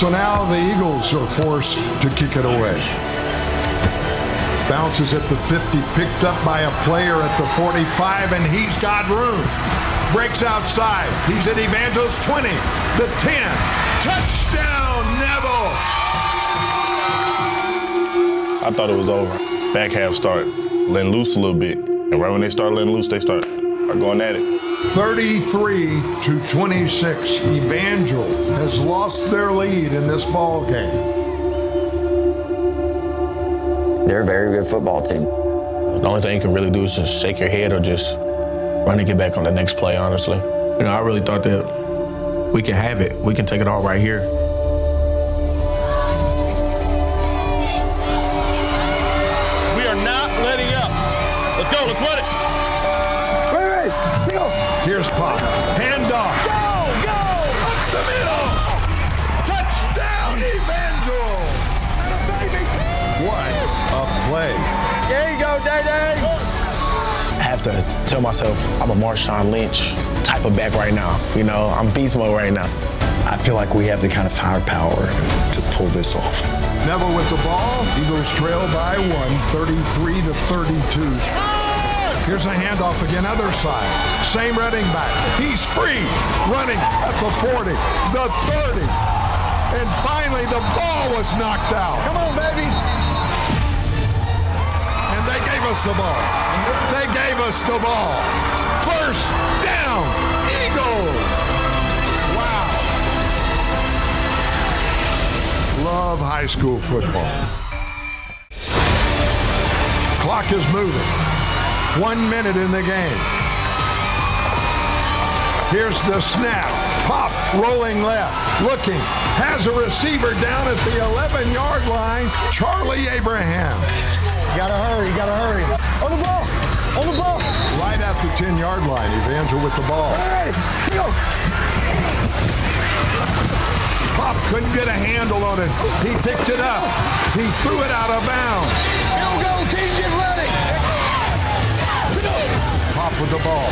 So now the Eagles are forced to kick it away. Bounces at the 50, picked up by a player at the 45, and he's got room. Breaks outside. He's at Evangel's 20, the 10. Touchdown, Neville! I thought it was over. Back half start letting loose a little bit. And right when they start letting loose, they start going at it. 33-26. Evangel has lost their lead in this ball game. They're a very good football team. The only thing you can really do is just shake your head or just run and get back on the next play, honestly. You know, I really thought that we can have it. We can take it all right here. We are not letting up. Let's go. Let's run it. Wait. Go. Here's Pop. Handoff. Go. Up the middle. Touchdown, Evangel. What a play. There you go, Day-Day. I have to tell myself I'm a Marshawn Lynch type of back right now. You know, I'm beast mode right now. I feel like we have the kind of firepower to pull this off. Neville with the ball. Eagles trail by 1, 33-32. Here's a handoff again, other side. Same running back. He's free, running at the 40, the 30. And finally, the ball was knocked out. Come on, baby. And they gave us the ball. They gave us the ball. First down, Eagles. Wow. Love high school football. Clock is moving. 1 minute in the game. Here's the snap. Pop rolling left. Looking. Has a receiver down at the 11-yard line. Charlie Abraham. You gotta hurry. On the ball. Right at the 10-yard line. Evangel with the ball. Hey, go. Pop couldn't get a handle on it. He picked it up. He threw it out of bounds. Field goal team, get ready. Pop with the ball.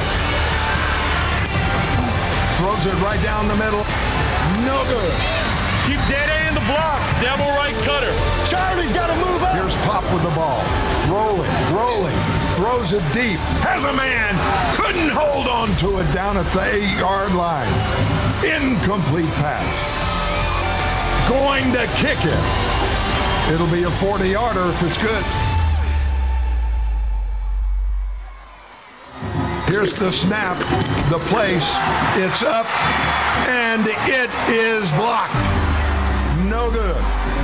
Throws it right down the middle. No good. Keep Day-Day in the block. Devil right cutter. Charlie's got to move up. Here's Pop with the ball. Rolling. Throws it deep. Has a man. Couldn't hold on to it down at the 8-yard line. Incomplete pass. Going to kick it. It'll be a 40-yarder if it's good. Here's the snap, the place, it's up, and it is blocked. No good.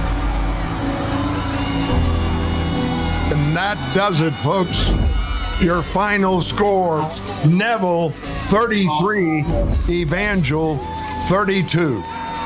And that does it, folks. Your final score, Neville 33, Evangel 32.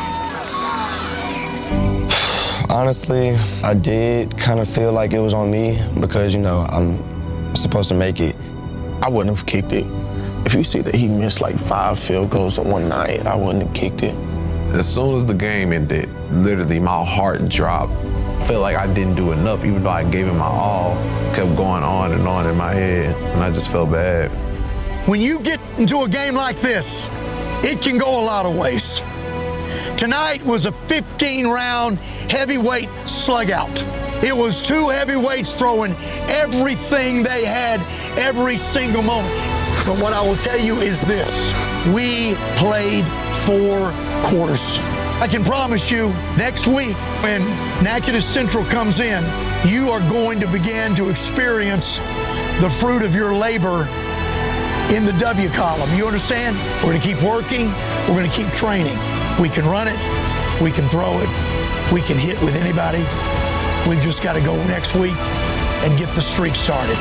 Honestly, I did kind of feel like it was on me because, you know, I'm supposed to make it. I wouldn't have kicked it. If you see that he missed like 5 field goals in one night, I wouldn't have kicked it. As soon as the game ended, literally my heart dropped. I felt like I didn't do enough, even though I gave it my all. Kept going on and on in my head, and I just felt bad. When you get into a game like this, it can go a lot of ways. Tonight was a 15-round heavyweight slug-out. It was 2 heavyweights throwing everything they had every single moment. But what I will tell you is this. We played 4 quarters. I can promise you next week when Natchitoches Central comes in, you are going to begin to experience the fruit of your labor in the W column. You understand? We're going to keep working. We're going to keep training. We can run it. We can throw it. We can hit with anybody. We've just got to go next week and get the streak started.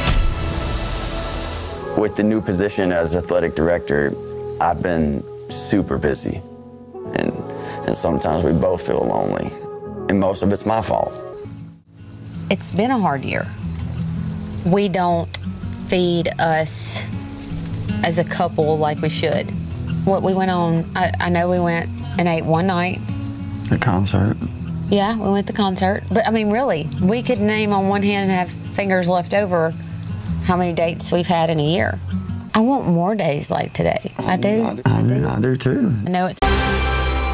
With the new position as athletic director, I've been super busy. And sometimes we both feel lonely. And most of it's my fault. It's been a hard year. We don't feed us as a couple like we should. What we went on, I know we went and ate one night. The concert. Yeah, we went to the concert. But, I mean, really, we could name on one hand and have fingers left over how many dates we've had in a year. I want more days like today. I do. I do too. I know it's...